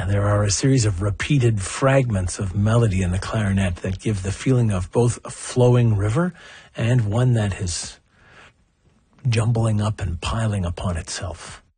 And there are a series of repeated fragments of melody in the clarinet that give the feeling of both a flowing river and one that is jumbling up and piling upon itself.